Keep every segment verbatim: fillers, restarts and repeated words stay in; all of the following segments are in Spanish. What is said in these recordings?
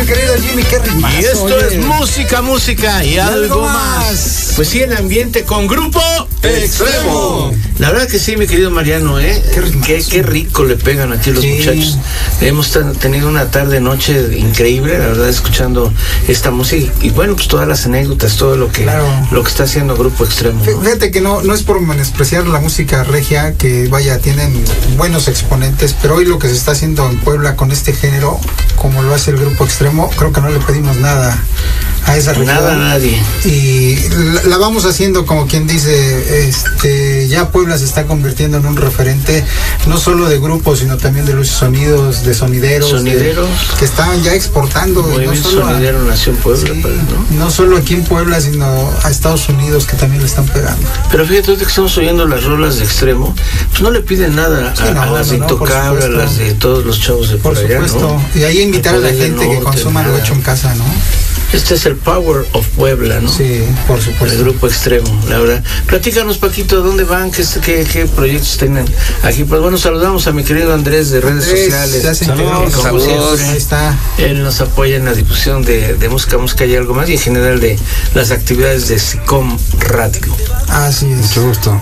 querido Jimmy, qué ritmazo. Y esto oye. es música, música y, y algo, algo más. más. Pues sí, el ambiente con Grupo Extremo. La verdad que sí, mi querido Mariano, ¿eh? Qué, qué, qué rico le pegan aquí los sí. muchachos. Hemos tenido una tarde, noche increíble, la verdad, escuchando esta música. Y, y bueno, pues todas las anécdotas, todo lo que, claro. lo que está haciendo Grupo Extremo, ¿no? Fíjate que no, no es por menospreciar la música regia, que vaya, tienen buenos exponentes, pero hoy lo que se está haciendo en Puebla con este género, como lo hace el Grupo Extremo, creo que no le pedimos nada a esa región. Nada a nadie. Y la, la vamos haciendo, como quien dice, este, ya Puebla se está convirtiendo en un referente, no solo de grupos, sino también de los sonidos, de sonideros. Sonideros. De, que estaban ya exportando. Muy no bien, solo sonidero a, nació en Puebla, sí, ¿no? No solo aquí en Puebla, sino a Estados Unidos, que también le están pegando. Pero fíjate, que estamos oyendo las rolas de Extremo, pues no le piden nada a, sí, no, a las de no, Intocable, a las de todos los chavos de por, por allá, supuesto. ¿No? Y ahí invitar a la gente norte, que consuma nada. Lo hecho en casa, ¿no? Este es el Power of Puebla, ¿no? Sí, por supuesto. El Grupo Extremo, la verdad. Platícanos, Paquito, ¿dónde van? ¿Qué, qué, qué proyectos tienen aquí? Pues bueno, saludamos a mi querido Andrés de redes Andrés, sociales. Saludos, saludos. Ahí está. Él nos apoya en la difusión de, de música, música y algo más, y en general de las actividades de SICOM Radio. Así es. Mucho gusto.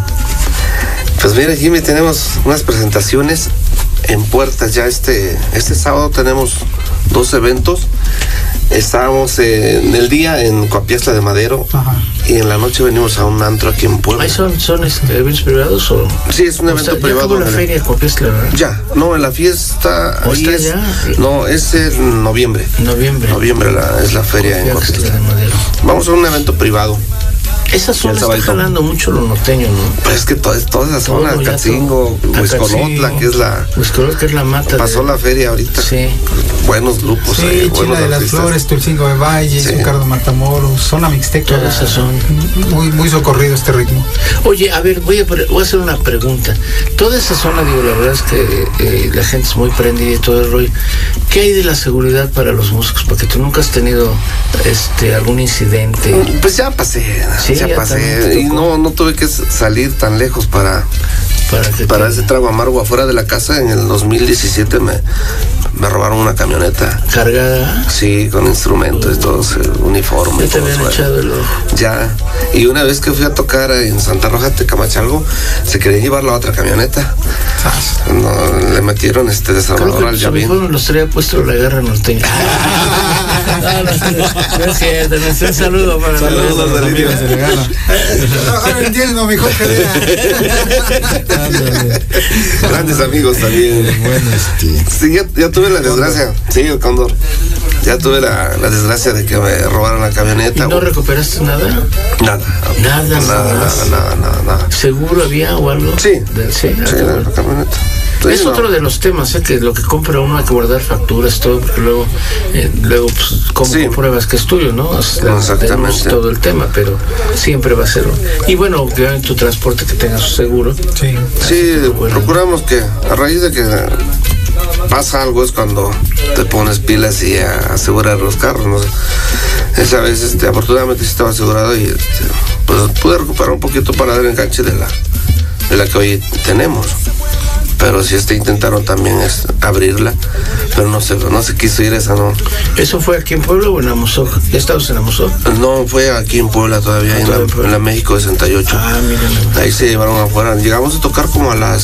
Pues mira, Jimmy, tenemos unas presentaciones en puertas ya este, este sábado. Tenemos dos eventos. Estábamos eh, en el día en Coapiazla de Madero. Ajá. Y en la noche venimos a un antro aquí en Puebla. ¿Ahí son, son este, eventos privados o...? Sí, es un evento o sea, privado. ¿Ya acabó la feria Coapiazla, verdad? Ya, no, en la fiesta... Oye, es, ya. No, es en noviembre. Noviembre. Noviembre la, es la feria en Coapiazla de Madero. Vamos a un evento privado. Esa zona está jalando mucho lo norteño, ¿no? Pues es que toda, toda esa zona, todo, Catzingo, Huizcolotla, que es la... Huizcolotla, que es la mata. Pasó de... la feria ahorita. Sí. Buenos grupos. Sí, ahí, China buenos de las artistas. Flores, Tulcingo de Valle, sí. Ricardo Matamoros, zona mixteca. Toda esa zona. Muy, muy socorrido este ritmo. Oye, a ver, voy a, voy a hacer una pregunta. Toda esa zona, digo, la verdad es que eh, la gente es muy prendida y todo el rollo. ¿Qué hay de la seguridad para los músicos? Porque tú nunca has tenido este algún incidente. Pues ya pasé, sí, ya, ya pasé. Y no, no tuve que salir tan lejos para, para, para ese trago amargo afuera de la casa. En el dos mil diecisiete me, me robaron una camioneta. ¿Cargada? Sí, con instrumentos, uh, todos, eh, uniforme. ¿Ya te habían bueno. echado el ojo? Ya. Y una vez que fui a tocar en Santa Rosa, Tecamachalgo, se querían llevar la otra camioneta. Ah. No, le metieron este desarmador al llavín. Mejor los traía puesto la guerra norteña. No, no, no es cierto, no es un saludo para saludos los amigos de la gana. Ahora entiendo, mejor que grandes amigos también. Bueno, este. Sí, ya, ya tuve la desgracia. Sí, el Cóndor. Ya tuve la, la desgracia de que me robaron la camioneta. ¿Y no recuperaste nada? Nada. Nada, nada, nada, nada, nada, nada. ¿Seguro había o algo? Sí. De, sí, sí la, la camioneta. Es no. otro de los temas, ¿eh? Que lo que compra uno hay que guardar facturas, todo, porque luego, eh, luego pues, ¿cómo sí. compruebas que es tuyo, no? O sea, no exactamente. Todo el tema, pero siempre va a ser. Y bueno, obviamente tu transporte que tenga su seguro. Sí, sí bueno. Procuramos que a raíz de que pasa algo es cuando te pones pilas y a asegurar los carros, ¿no? Esa vez, este, afortunadamente sí estaba asegurado y este, pues pude recuperar un poquito para dar enganche de la, de la que hoy tenemos. Pero si este intentaron también es abrirla, pero no se, no se quiso ir esa, no. ¿Eso fue aquí en Puebla o en Amozoc? ¿Ya estabas en Amozoc? No, fue aquí en Puebla todavía, ah, en, la, en la México sesenta y ocho. Ah, mira. Ahí se llevaron afuera. Llegamos a tocar como a las